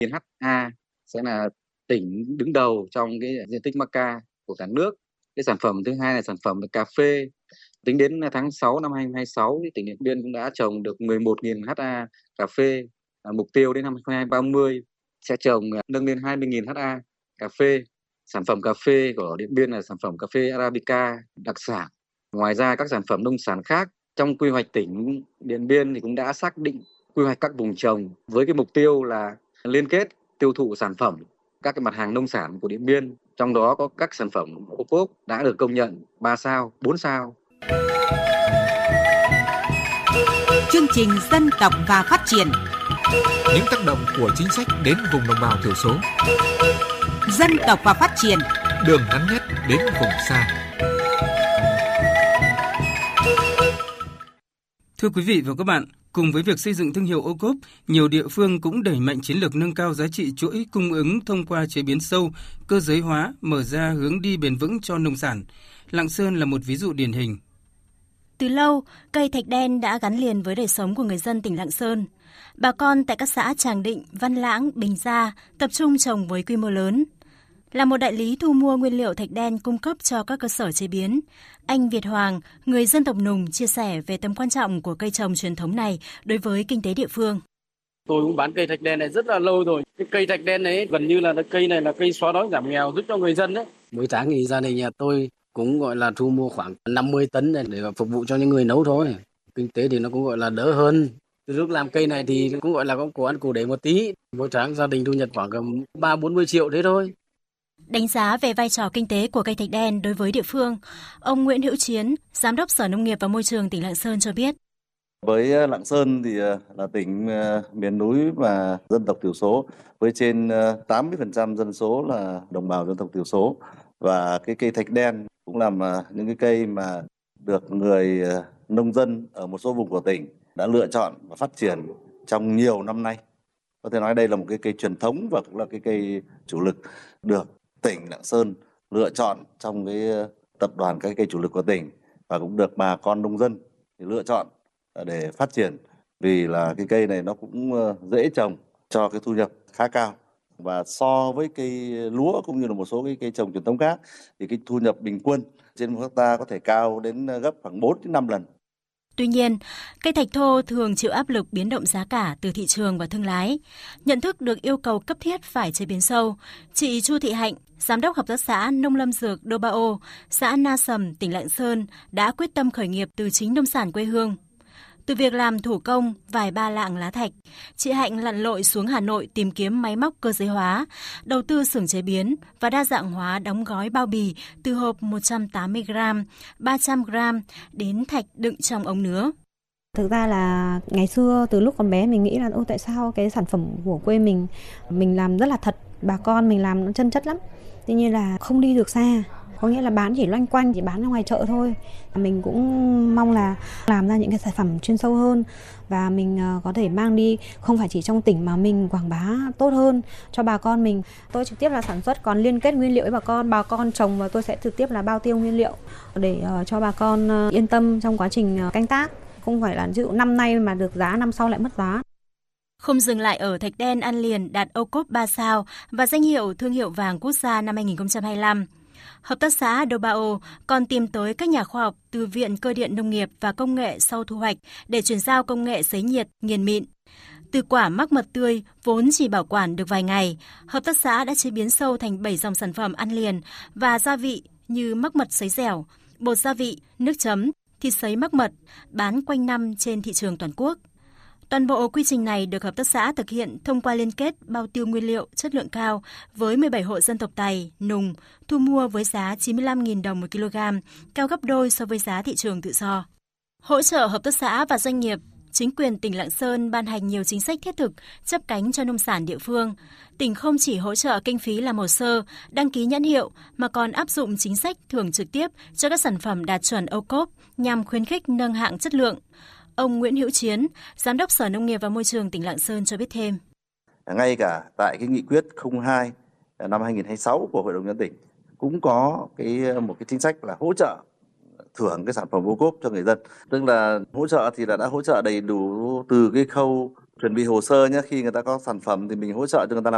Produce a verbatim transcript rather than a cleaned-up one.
Yên hát a sẽ là tỉnh đứng đầu trong cái diện tích Macca của cả nước. Cái sản phẩm thứ hai là sản phẩm về cà phê. Tính đến tháng sáu năm hai nghìn không trăm hai mươi sáu thì tỉnh Điện Biên cũng đã trồng được mười một nghìn ha cà phê. À, mục tiêu đến năm hai nghìn không trăm ba mươi sẽ trồng nâng lên hai mươi nghìn ha cà phê. Sản phẩm cà phê của Điện Biên là sản phẩm cà phê Arabica đặc sản. Ngoài ra các sản phẩm nông sản khác trong quy hoạch tỉnh Điện Biên thì cũng đã xác định quy hoạch các vùng trồng với cái mục tiêu là liên kết tiêu thụ sản phẩm các cái mặt hàng nông sản của Điện Biên, trong đó có các sản phẩm ô cốp đã được công nhận ba sao, bốn sao. Chương trình Dân tộc và Phát triển. Những tác động của chính sách đến vùng đồng bào thiểu số. Dân tộc và Phát triển. Đường ngắn nhất đến vùng xa. Thưa quý vị và các bạn, cùng với việc xây dựng thương hiệu ô cốp, nhiều địa phương cũng đẩy mạnh chiến lược nâng cao giá trị chuỗi cung ứng thông qua chế biến sâu, cơ giới hóa, mở ra hướng đi bền vững cho nông sản. Lạng Sơn là một ví dụ điển hình. Từ lâu, cây thạch đen đã gắn liền với đời sống của người dân tỉnh Lạng Sơn. Bà con tại các xã Tràng Định, Văn Lãng, Bình Gia tập trung trồng với quy mô lớn. Là một đại lý thu mua nguyên liệu thạch đen cung cấp cho các cơ sở chế biến, anh Việt Hoàng, người dân tộc Nùng chia sẻ về tầm quan trọng của cây trồng truyền thống này đối với kinh tế địa phương. Tôi cũng bán cây thạch đen này rất là lâu rồi. Cái cây thạch đen này gần như là cây này là cây xóa đói giảm nghèo giúp cho người dân đấy. Mỗi tháng thì gia đình nhà tôi cũng gọi là thu mua khoảng năm mươi tấn này để phục vụ cho những người nấu thôi. Kinh tế thì nó cũng gọi là đỡ hơn. Từ lúc làm cây này thì cũng gọi là có của ăn củ để một tí. Mỗi tháng gia đình thu nhập khoảng ba bốn mươi triệu thế thôi. Đánh giá về vai trò kinh tế của cây thạch đen đối với địa phương, ông Nguyễn Hữu Chiến, Giám đốc Sở Nông nghiệp và Môi trường tỉnh Lạng Sơn cho biết. Với Lạng Sơn thì là tỉnh miền núi và dân tộc thiểu số, với trên tám mươi phần trăm dân số là đồng bào dân tộc thiểu số. Và cái cây thạch đen cũng là những cái cây mà được người nông dân ở một số vùng của tỉnh đã lựa chọn và phát triển trong nhiều năm nay. Có thể nói đây là một cái cây truyền thống và cũng là cái cây chủ lực được tỉnh Lạng Sơn lựa chọn trong cái tập đoàn các cây chủ lực của tỉnh, và cũng được bà con nông dân thì lựa chọn để phát triển, vì là cái cây này nó cũng dễ trồng, cho cái thu nhập khá cao. Và so với cây lúa cũng như là một số cái cây trồng truyền thống khác thì cái thu nhập bình quân trên một hectare có thể cao đến gấp khoảng bốn đến năm lần. Tuy nhiên, cây thạch thô thường chịu áp lực biến động giá cả từ thị trường và thương lái. Nhận thức được yêu cầu cấp thiết phải chế biến sâu, chị Chu Thị Hạnh, Giám đốc Hợp tác xã Nông lâm dược Đô Ba Ô, xã Na Sầm, tỉnh Lạng Sơn đã quyết tâm khởi nghiệp từ chính nông sản quê hương. Từ việc làm thủ công vài ba lạng lá thạch, chị Hạnh lặn lội xuống Hà Nội tìm kiếm máy móc cơ giới hóa, đầu tư xưởng chế biến và đa dạng hóa đóng gói bao bì từ hộp một trăm tám mươi gam, ba trăm gam đến thạch đựng trong ống nứa. Thực ra là ngày xưa từ lúc còn bé mình nghĩ là ô tại sao cái sản phẩm của quê mình mình làm rất là thật, bà con mình làm nó chân chất lắm. Tuy nhiên là không đi được xa. Có nghĩa là bán chỉ loanh quanh, chỉ bán ra ngoài chợ thôi. Mình cũng mong là làm ra những cái sản phẩm chuyên sâu hơn và mình có thể mang đi không phải chỉ trong tỉnh mà mình quảng bá tốt hơn cho bà con mình. Tôi trực tiếp là sản xuất, còn liên kết nguyên liệu với bà con, bà con trồng và tôi sẽ trực tiếp là bao tiêu nguyên liệu để cho bà con yên tâm trong quá trình canh tác. Không phải là ví dụ năm nay mà được giá, năm sau lại mất giá. Không dừng lại ở thạch đen ăn liền đạt ô cốp ba sao và danh hiệu thương hiệu vàng quốc gia năm hai nghìn không trăm hai mươi lăm. Hợp tác xã Đô Ba Ô còn tìm tới các nhà khoa học từ Viện Cơ điện Nông nghiệp và Công nghệ sau thu hoạch để chuyển giao công nghệ sấy nhiệt, nghiền mịn. Từ quả mắc mật tươi vốn chỉ bảo quản được vài ngày, hợp tác xã đã chế biến sâu thành bảy dòng sản phẩm ăn liền và gia vị như mắc mật sấy dẻo, bột gia vị, nước chấm, thịt sấy mắc mật, bán quanh năm trên thị trường toàn quốc. Toàn bộ quy trình này được hợp tác xã thực hiện thông qua liên kết bao tiêu nguyên liệu chất lượng cao với mười bảy hộ dân tộc Tày, Nùng, thu mua với giá chín mươi lăm nghìn đồng một kg, cao gấp đôi so với giá thị trường tự do. Hỗ trợ hợp tác xã và doanh nghiệp, chính quyền tỉnh Lạng Sơn ban hành nhiều chính sách thiết thực, chắp cánh cho nông sản địa phương. Tỉnh không chỉ hỗ trợ kinh phí làm hồ sơ, đăng ký nhãn hiệu, mà còn áp dụng chính sách thưởng trực tiếp cho các sản phẩm đạt chuẩn ô cốp nhằm khuyến khích nâng hạng chất lượng. Ông Nguyễn Hữu Chiến, Giám đốc Sở Nông nghiệp và Môi trường tỉnh Lạng Sơn cho biết thêm. Ngay cả tại cái nghị quyết không hai năm hai nghìn không trăm hai mươi sáu của Hội đồng nhân dân tỉnh cũng có cái một cái chính sách là hỗ trợ thưởng cái sản phẩm ô cốp cho người dân. Tức là hỗ trợ thì là đã hỗ trợ đầy đủ từ cái khâu chuẩn bị hồ sơ nhé, khi người ta có sản phẩm thì mình hỗ trợ cho người ta làm